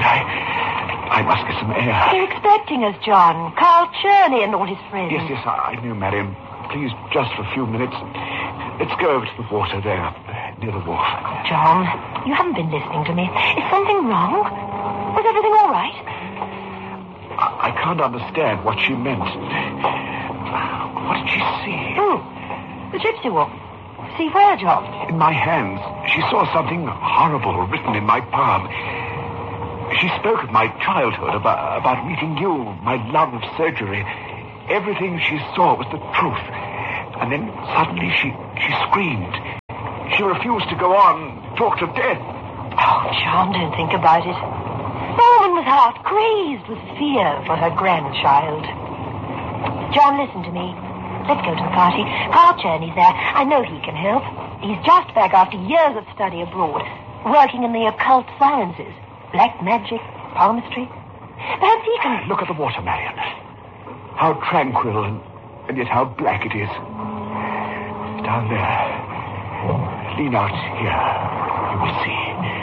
I must get some air. They're expecting us, John. Carl Cherney and all his friends. Yes, I know, Marion. Please, just for a few minutes. Let's go over to the water there, near the wharf. John, you haven't been listening to me. Is something wrong? Was everything all right? I can't understand what she meant. What did she see? The gypsy wolf. See where, John? In my hands. She saw something horrible written in my palm. She spoke of my childhood, about meeting you, my love of surgery. Everything she saw was the truth. And then suddenly she screamed. She refused to go on, talked of death. Oh, John, don't think about it. The woman was half crazed with fear for her grandchild. John, listen to me. Let's go to the party. Carl Cherney's there. I know he can help. He's just back after years of study abroad, working in the occult sciences. Black magic, palmistry. Perhaps he can... Look at the water, Marion. How tranquil and yet how black it is. Down there. Lean out here. You will see.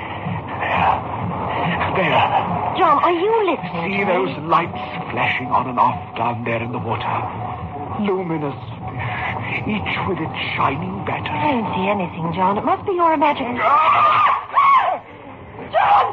There. John, are you listening? See those lights flashing on and off down there in the water? Luminous, each with its shining battery. I don't see anything, John. It must be your imagination. John!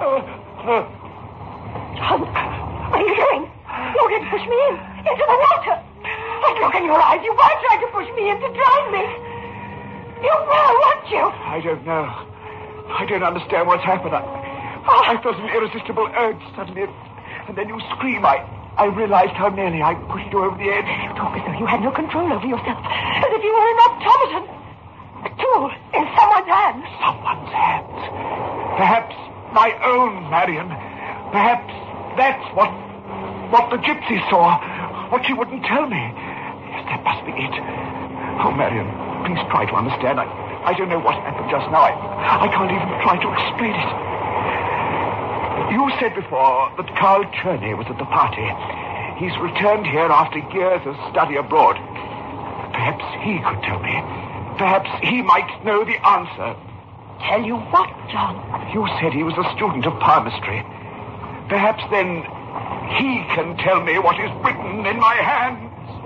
John, what are you doing? You're going to push me into the water. I look in your eyes. You were trying to push me in to drown me. You were, weren't you? I don't know. I don't understand what's happened. I felt an irresistible urge suddenly, and then you scream. I realized how nearly I pushed you over the edge. You talk as though you had no control over yourself, as if you were an automaton, a tool in someone's hands. Someone's hands. Perhaps my own, Marion. Perhaps that's what the gypsy saw, what she wouldn't tell me. Yes, that must be it. Oh, Marion, please try to understand. I don't know what happened just now. I can't even try to explain it. You said before that Carl Cherney was at the party. He's returned here after years of study abroad. Perhaps he could tell me. Perhaps he might know the answer. Tell you what, John? You said he was a student of palmistry. Perhaps then he can tell me what is written in my hands.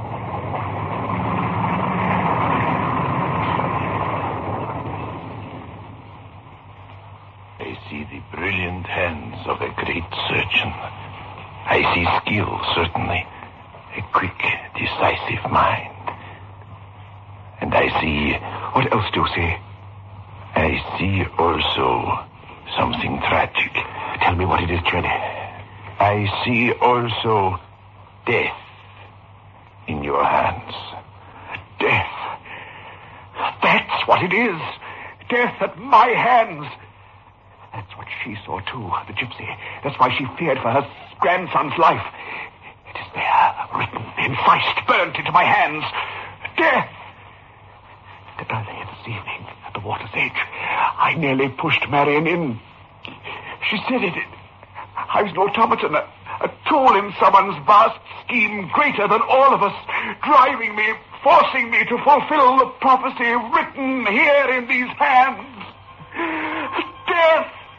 I see the brilliant hands of a great surgeon. I see skill, certainly. A quick, decisive mind. And I see... What else do you see? I see also something tragic. Tell me what it is, Cherney. I see also death in your hands. Death. That's what it is. Death at my hands. That's what she saw, too, the gypsy. That's why she feared for her grandson's life. It is there, written, incised, burnt into my hands. Death! And earlier this evening, at the water's edge, I nearly pushed Marion in. She said it. I was an automaton, a tool in someone's vast scheme greater than all of us, driving me, forcing me to fulfill the prophecy written here in these hands. Death!